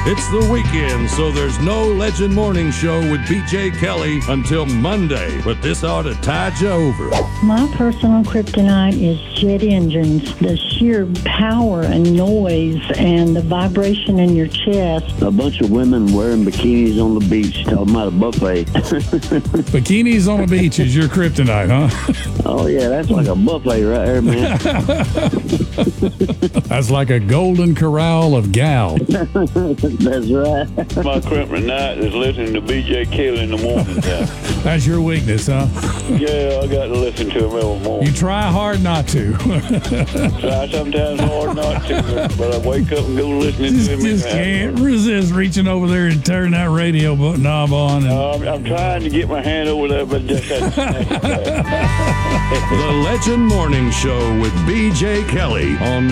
It's the weekend, so there's no Legend Morning Show with BJ Kelly until Monday, but this ought to tide you over. My personal kryptonite is jet engines. The sheer power and noise and the vibration in your chest. A bunch of women wearing bikinis on the beach talking about a buffet. Bikinis on the beach is your kryptonite, huh? Oh, yeah, that's like a buffet right there, man. That's like a golden corral of gal. That's right. My kryptonite is listening to BJ Kelly in the morning time. That's your weakness, huh? Yeah, I got to listen to him every morning. You try hard not to. Try sometimes hard not to, but I wake up and go listening to him. Just can't resist reaching over there and turning that radio knob on. I'm trying to get my hand over there, but just The Legend Morning Show with BJ Kelly on